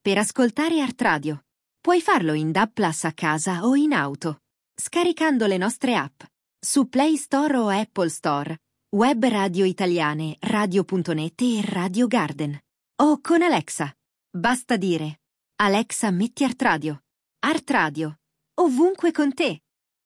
per ascoltare Art Radio. Puoi farlo in DAB+ a casa o in auto, scaricando le nostre app su Play Store o Apple Store, web radio italiane, radio.net e Radio Garden. O con Alexa. Basta dire: Alexa, metti Art Radio. Art Radio, ovunque con te.